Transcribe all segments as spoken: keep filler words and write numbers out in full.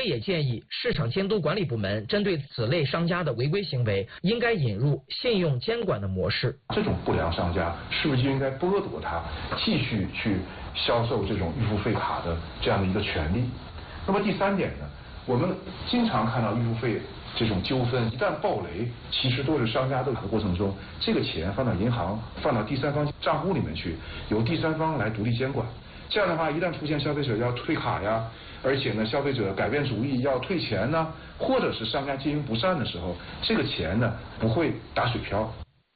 委也建议，市场监督管理部门针对此类商家的违规行为，应该引入信用监管的模式。 这种不良商家是不是就应该剥夺他继续去销售这种预付费卡的这样的一个权利？那么第三点呢，我们经常看到预付费这种纠纷一旦爆雷，其实都是商家斗法的过程中，这个钱放到银行、放到第三方账户里面去，由第三方来独立监管。这样的话，一旦出现消费者要退卡呀，而且呢，消费者改变主意要退钱呢，或者是商家经营不善的时候，这个钱呢不会打水漂。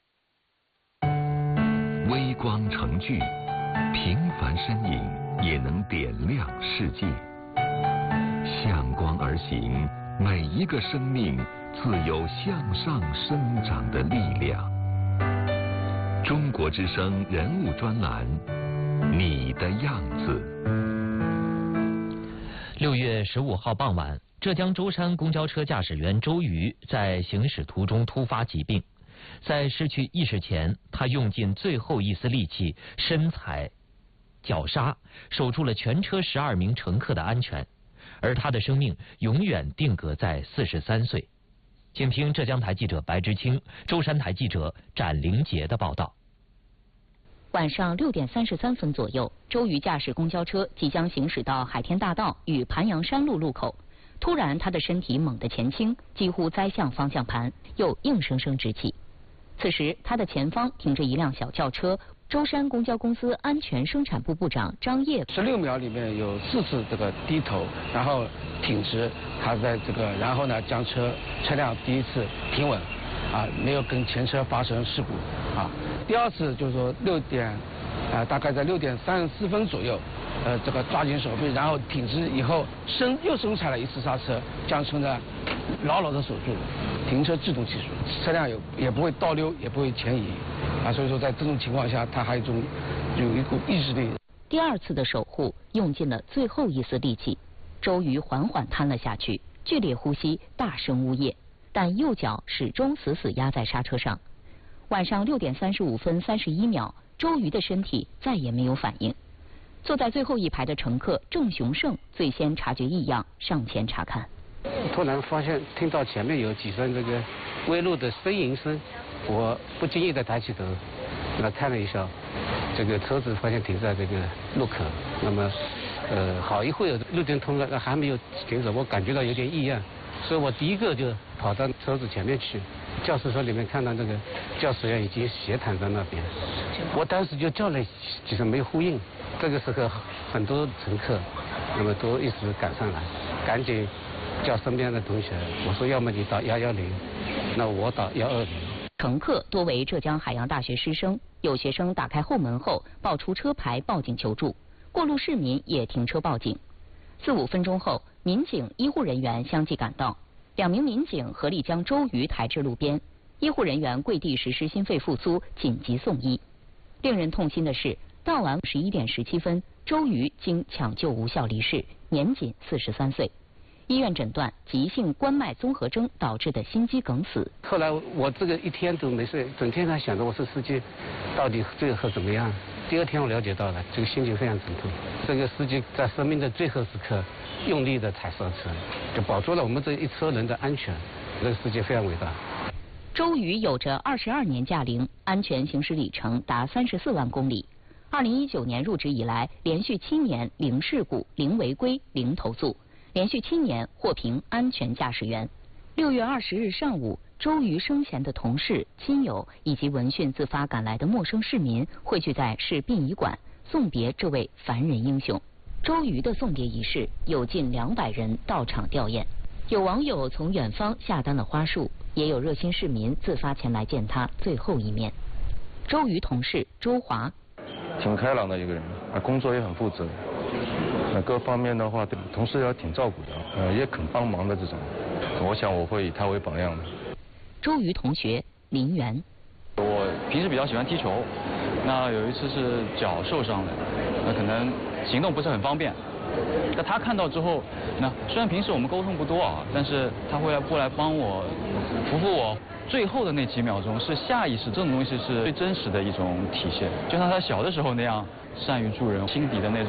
微光成炬，平凡身影也能点亮世界。向光而行，每一个生命自有向上生长的力量。中国之声人物专栏，你的样子。 六月十五号傍晚，浙江舟山公交车驾驶员周瑜在行驶途中突发疾病，在失去意识前，他用尽最后一丝力气，伸踩绞杀，守住了全车十二名乘客的安全。而他的生命永远定格在四十三岁。请听浙江台记者白之清、舟山台记者展玲杰的报道。 晚上六点三十三分左右，周瑜驾驶公交车即将行驶到海天大道与盘阳山路路口，突然他的身体猛地前倾，几乎栽向方向盘，又硬生生直起。此时他的前方停着一辆小轿车。舟山公交公司安全生产部部长张烨， 十六秒里面有四次这个低头，然后挺直，他在这个，然后呢将车车辆第一次平稳，啊，没有跟前车发生事故，啊，第二次就是说六点，啊，大概在六点三十四分左右，呃，这个抓紧手臂，然后挺直以后伸又伸踩了一次刹车，将车呢牢牢的锁住。停车制动技术，车辆有也不会倒溜，也不会前移，啊，所以说在这种情况下，它还有一种有一股意志力。 第二次的守护用尽了最后一丝力气，周瑜缓缓瘫了下去，剧烈呼吸，大声呜咽，但右脚始终死死压在刹车上。晚上六点三十五分三十一秒，周瑜的身体再也没有反应。坐在最后一排的乘客郑雄胜最先察觉异样，上前查看。 突然发现听到前面有几声这个微弱的呻吟声，我不经意的抬起头，给他看了一下，这个车子发现停在这个路口，那么呃好一会儿路灯通了还没有停止，我感觉到有点异样，所以我第一个就跑到车子前面去，驾驶室里面看到那个驾驶员已经斜躺在那边，我当时就叫了几声没呼应，这个时候很多乘客那么都一时赶上来，赶紧叫身边的同学，我说要么你打幺幺零，那我打幺二零。 乘客多为浙江海洋大学师生，有学生打开后门后报出车牌报警求助，过路市民也停车报警。四五分钟后，民警、医护人员相继赶到，两名民警合力将周瑜抬至路边，医护人员跪地实施心肺复苏，紧急送医。令人痛心的是，到晚十一点十七分，周瑜经抢救无效离世，年仅四十三岁。医院诊断急性冠脉综合征导致的心肌梗死。 后来我这个一天都没睡，整天在想着我是司机，到底最后怎么样？第二天我了解到了，这个心情非常沉痛。这个司机在生命的最后时刻，用力的踩刹车，就保住了我们这一车人的安全。这个司机非常伟大。 周瑜有着二十二年驾龄，安全行驶里程达三十四万公里。二零一九年入职以来，连续七年零事故、零违规、零投诉。连续七年获评安全驾驶员。六月二十日上午，周瑜生前的同事、亲友以及闻讯自发赶来的陌生市民汇聚在市殡仪馆，送别这位凡人英雄。周瑜的送别仪式有近两百人到场吊唁，有网友从远方下单了花束，也有热心市民自发前来见他最后一面。周瑜同事周华， 挺开朗的一个人，啊，工作也很负责。那各方面的话，对同事要挺照顾的，呃，也肯帮忙的这种，我想我会以他为榜样的。 周瑜同学林源， 我平时比较喜欢踢球，那有一次是脚受伤了，那可能行动不是很方便。那他看到之后，那虽然平时我们沟通不多啊，但是他会来过来帮我扶扶我。最后的那几秒钟是下意识，这种东西是最真实的一种体现，就像他小的时候那样善于助人，心底的那种